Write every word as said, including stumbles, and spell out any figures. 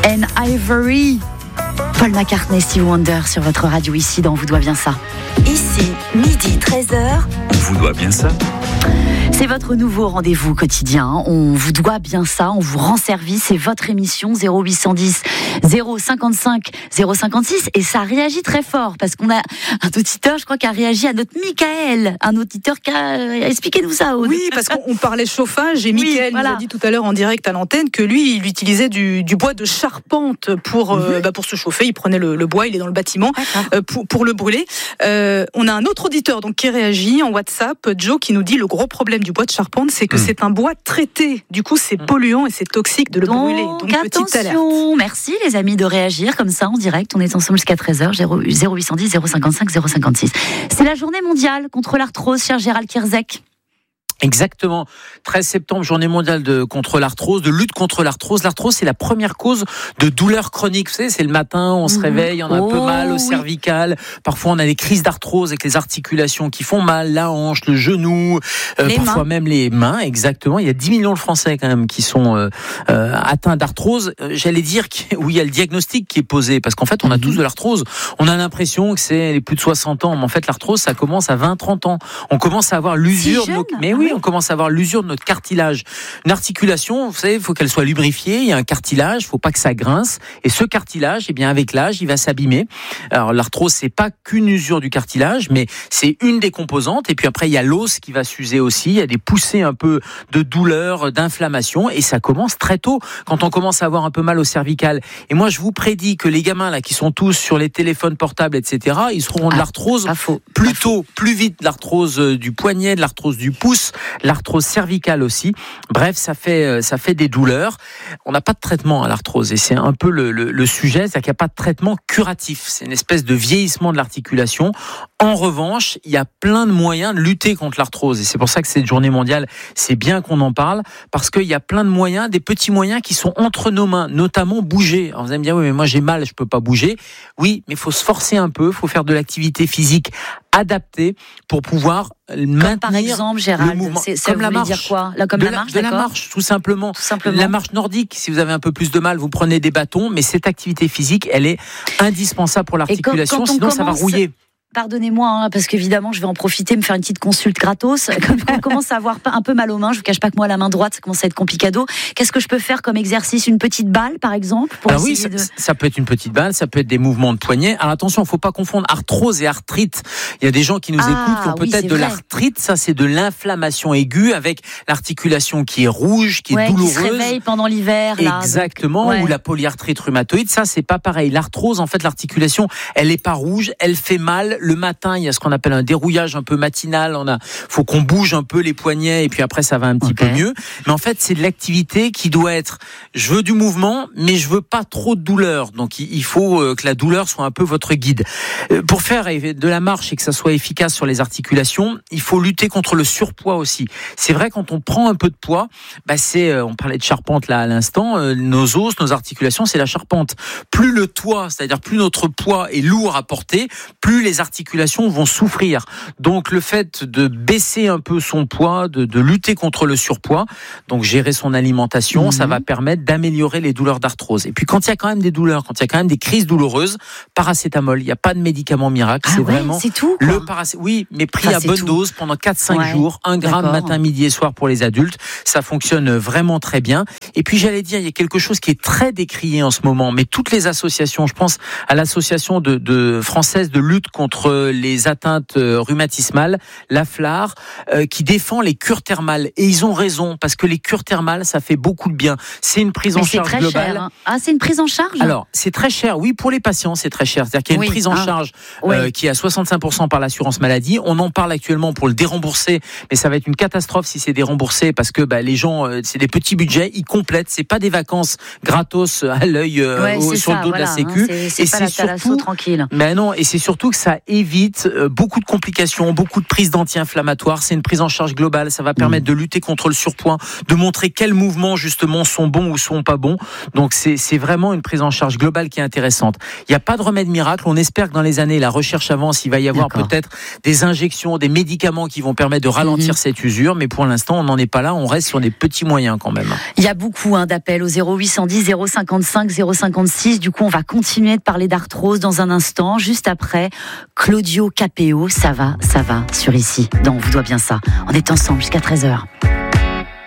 and Ivory. Paul McCartney, Stevie Wonder sur votre radio ici dans On vous doit bien ça. Ici, midi treize heures. On vous doit bien ça. C'est votre nouveau rendez-vous quotidien. On vous doit bien ça, on vous rend service. C'est votre émission zéro huit cent dix zéro cinquante-cinq zéro cinquante-six. Et ça réagit très fort parce qu'on a un auditeur, je crois, qui a réagi à notre Michael. Un auditeur qui a... Expliquez-nous ça, Aude. Oui, parce qu'on parlait chauffage et Michael oui, voilà. nous a dit tout à l'heure en direct à l'antenne que lui, il utilisait du, du bois de charpente pour, mm-hmm. euh, bah pour se chauffer. Il prenait le, le bois, il est dans le bâtiment euh, pour, pour le brûler. Euh, on a un autre auditeur donc, qui réagit en WhatsApp, Joe, qui nous dit le gros problème du bois de charpente, c'est que mmh. c'est un bois traité. Du coup, c'est polluant et c'est toxique de le donc, brûler. Donc, attention. Petite alerte. Merci, les amis, de réagir comme ça en direct. On est ensemble jusqu'à treize heures, zéro huit cent dix zéro cinquante-cinq zéro cinquante-six. C'est la journée mondiale contre l'arthrose, cher Gérald Kierzek. Exactement. treize septembre, journée mondiale de, contre l'arthrose, de lutte contre l'arthrose. L'arthrose, c'est la première cause de douleurs chroniques. Vous savez, c'est le matin, on se réveille, on a un oh, peu mal au oui. cervical. Parfois, on a des crises d'arthrose avec les articulations qui font mal, la hanche, le genou, euh, parfois mains. même les mains. Exactement. Il y a dix millions de Français quand même qui sont euh, euh, atteints d'arthrose. Euh, j'allais dire que oui, il y a le diagnostic qui est posé parce qu'en fait, on a mm-hmm. tous de l'arthrose. On a l'impression que c'est les plus de soixante ans, mais en fait, l'arthrose, ça commence à vingt trente ans. On commence à avoir l'usure. Si de nos... Mais oui. On commence à avoir l'usure de notre cartilage. Une articulation, vous savez, il faut qu'elle soit lubrifiée. Il y a un cartilage, il ne faut pas que ça grince. Et ce cartilage, eh bien, avec l'âge, il va s'abîmer. Alors, l'arthrose, c'est pas qu'une usure du cartilage, mais c'est une des composantes. Et puis après, il y a l'os qui va s'user aussi. Il y a des poussées un peu de douleur, d'inflammation. Et ça commence très tôt, quand on commence à avoir un peu mal au cervical. Et moi, je vous prédis que les gamins, là, qui sont tous sur les téléphones portables, et cetera, ils seront de ah, l'arthrose plus tôt, plus vite. L'arthrose du poignet, de l'arthrose du pouce, l'arthrose cervicale aussi. Bref, ça fait, ça fait des douleurs. On n'a pas de traitement à l'arthrose et c'est un peu le, le, le sujet, c'est-à-dire qu'il n'y a pas de traitement curatif. C'est une espèce de vieillissement de l'articulation. En revanche, il y a plein de moyens de lutter contre l'arthrose et c'est pour ça que cette journée mondiale, c'est bien qu'on en parle parce qu'il y a plein de moyens, des petits moyens qui sont entre nos mains, notamment bouger. Alors vous allez me dire, oui, mais moi j'ai mal, je peux pas bouger. Oui, mais il faut se forcer un peu, il faut faire de l'activité physique adaptée pour pouvoir maintenir comme par exemple, Gérald, le mouvement. C'est, ça comme la marche. Dire quoi Là, comme de la marche, de la marche, tout simplement. tout simplement. La marche nordique, si vous avez un peu plus de mal, vous prenez des bâtons, mais cette activité physique, elle est indispensable pour l'articulation, quand, quand sinon commence... ça va rouiller. Pardonnez-moi, hein, parce qu'évidemment, je vais en profiter, me faire une petite consulte gratos. Quand on commence à avoir un peu mal aux mains, je vous cache pas que moi, la main droite, ça commence à être complicado. Qu'est-ce que je peux faire comme exercice ? Une petite balle, par exemple pour Alors oui, ça, de... ça peut être une petite balle, ça peut être des mouvements de poignet. Alors attention, il ne faut pas confondre arthrose et arthrite. Il y a des gens qui nous ah, écoutent qui ont oui, peut-être de vrai. l'arthrite. Ça, c'est de l'inflammation aiguë avec l'articulation qui est rouge, qui ouais, est douloureuse. Qui se réveille pendant l'hiver. Là, Exactement, donc, ouais. ou la polyarthrite rhumatoïde. Ça, c'est pas pareil. L'arthrose, en fait, l'articulation, elle n'est pas rouge, elle fait mal. Le matin, il y a ce qu'on appelle un dérouillage un peu matinal. On a, faut qu'on bouge un peu les poignets et puis après ça va un petit okay. peu mieux. Mais en fait, c'est de l'activité qui doit être. Je veux du mouvement, mais je veux pas trop de douleur. Donc il faut que la douleur soit un peu votre guide. Pour faire de la marche et que ça soit efficace sur les articulations, il faut lutter contre le surpoids aussi. C'est vrai quand on prend un peu de poids, bah c'est, on parlait de charpente là à l'instant, nos os, nos articulations, c'est la charpente. Plus le toit, c'est-à-dire plus notre poids est lourd à porter, plus les articulations vont souffrir. Donc le fait de baisser un peu son poids, de, de lutter contre le surpoids, donc gérer son alimentation, mmh. ça va permettre d'améliorer les douleurs d'arthrose. Et puis quand il y a quand même des douleurs, quand il y a quand même des crises douloureuses, paracétamol, il n'y a pas de médicament miracle, ah c'est ouais, vraiment c'est tout, le paracétamol. Oui, mais pris ça, à bonne tout. dose pendant quatre cinq ouais. jours, un gramme D'accord. matin, midi et soir pour les adultes, ça fonctionne vraiment très bien. Et puis j'allais dire, il y a quelque chose qui est très décrié en ce moment, mais toutes les associations, je pense à l'association de, de française de lutte contre les atteintes rhumatismales, la F L A R, euh, qui défend les cures thermales. Et ils ont raison, parce que les cures thermales, ça fait beaucoup de bien. C'est une prise mais en c'est charge très globale. Cher, hein. Ah, c'est une prise en charge ? Alors, c'est très cher. Oui, pour les patients, c'est très cher. C'est-à-dire qu'il y a une oui, prise en hein. charge oui. euh, qui est à soixante-cinq pour cent par l'assurance maladie. On en parle actuellement pour le dérembourser, mais ça va être une catastrophe si c'est déremboursé, parce que bah, les gens, euh, c'est des petits budgets, ils complètent. C'est pas des vacances gratos à l'œil euh, ouais, au, sur ça, le dos voilà, de la Sécu. Hein, c'est, c'est et pas c'est la thalasso surtout, tranquille. mais non, et c'est surtout que ça évite euh, beaucoup de complications, beaucoup de prises d'anti-inflammatoires. C'est une prise en charge globale. Ça va permettre de lutter contre le surpoids, de montrer quels mouvements justement sont bons ou sont pas bons. Donc c'est, c'est vraiment une prise en charge globale qui est intéressante. Il n'y a pas de remède miracle. On espère que dans les années, la recherche avance. Il va y avoir D'accord. peut-être des injections, des médicaments qui vont permettre de ralentir mmh. cette usure. Mais pour l'instant, on n'en est pas là. On reste sur des petits moyens quand même. Il y a beaucoup hein, d'appels au zéro huit cent dix, zéro cinquante-cinq, zéro cinquante-six. Du coup, on va continuer de parler d'arthrose dans un instant. Juste après, Claudio Capéo. Ça va, ça va, sur ici. Dans On vous doit bien ça. On est ensemble jusqu'à treize heures.